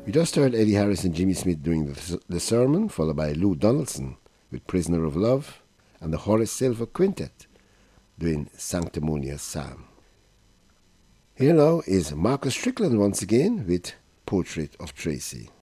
We just heard Eddie Harris and Jimmy Smith doing the sermon, followed by Lou Donaldson with Prisoner of Love, and the Horace Silver Quintet doing Sanctimonious Psalm. Here now is Marcus Strickland once again with Portrait of Tracy.